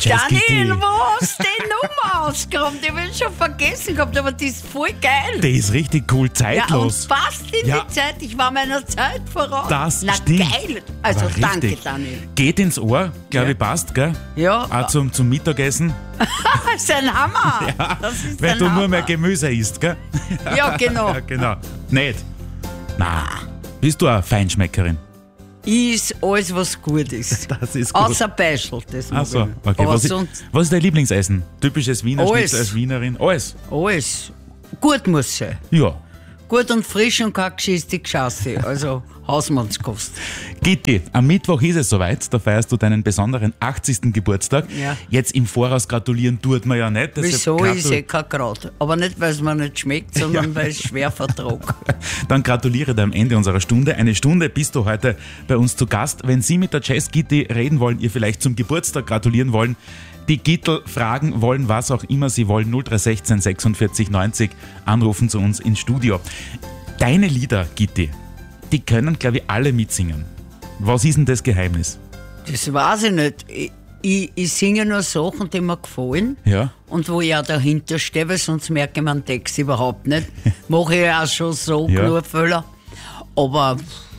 Daniel, wo hast du die Nummer ausgeräumt? Ich habe schon vergessen gehabt, aber die ist voll geil. Die ist richtig cool, zeitlos. Ja, und passt in die Zeit. Ich war meiner Zeit voraus. Das Na, stimmt. geil. Also Aber danke, richtig. Daniel. Geht ins Ohr, glaube ich, passt, gell? Ja. Auch zum Mittagessen, Das ist ein Hammer. Das ist weil ein du Hammer. nur mehr Gemüse isst, gell? Ja, genau. Ja, genau. Nicht? Na, bist du eine Feinschmeckerin? Ist alles, was gut ist. Das ist gut. Außer Beischel, das mag Achso, ich nicht. okay. Aber Was sonst ist dein Lieblingsessen? Typisches Wiener Alles. Schnitzel als Wienerin? Alles? alles. Gut muss sein. Ja. Gut und frisch und kein geschisste Geschasse. Also Hausmannskost. Gitti, am Mittwoch ist es soweit, da feierst du deinen besonderen 80. Geburtstag. Ja. Jetzt im Voraus gratulieren tut man ja nicht. deshalb Wieso ist kein Kraut? Aber nicht, weil es mir nicht schmeckt, sondern weil ich es schwer vertrag. Dann gratuliere dir am Ende unserer Stunde. Eine Stunde bist du heute bei uns zu Gast. Wenn Sie mit der Jazz Gitti reden wollen, ihr vielleicht zum Geburtstag gratulieren wollen, die Gittel fragen wollen, was auch immer Sie wollen, 0316 46 90, anrufen zu uns ins Studio. Deine Lieder, Gitti, die können, glaube ich, alle mitsingen. Was ist denn das Geheimnis? Das weiß ich nicht. Ich singe nur Sachen, die mir gefallen. Ja. Und wo ich auch dahinter stehe, weil sonst merke ich meinen Text überhaupt nicht. Mache ich ja auch schon so Ja. genug Fehler. Aber,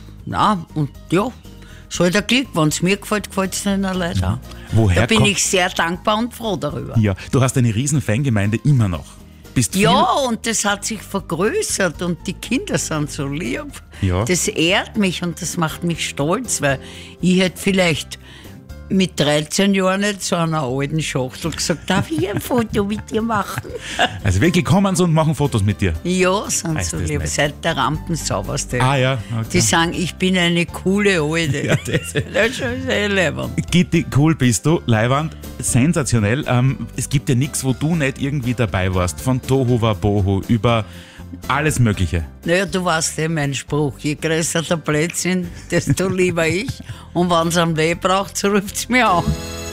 na und ja, soll der Glück. Wenn es mir gefällt, gefällt es den Leuten auch. Woher Da bin kommt- ich sehr dankbar und froh darüber. Ja, du hast eine riesen Fangemeinde immer noch. Bist viel- Ja, und das hat sich vergrößert und die Kinder sind so lieb. Ja. Das ehrt mich und das macht mich stolz, weil ich hätte vielleicht mit 13 Jahren nicht so einer alten Schachtel gesagt, darf ich ein Foto mit dir machen? Also wirklich kommen sie und machen Fotos mit dir. Ja, sind Heißt so das lieb. nicht? Seit der Rampensauberste. Ah ja, okay. Die sagen, ich bin eine coole Alte. Ja, das- Das ist schon sehr leibend. Gitti, cool bist du, Leiwand, sensationell. Es gibt ja nichts, wo du nicht irgendwie dabei warst. Von Tohu Wabohu über alles Mögliche. Naja, du weißt ja mein Spruch. Je größer der Blödsinn, desto lieber ich. Und wenn es einen Weh braucht, so ruft es mir auch.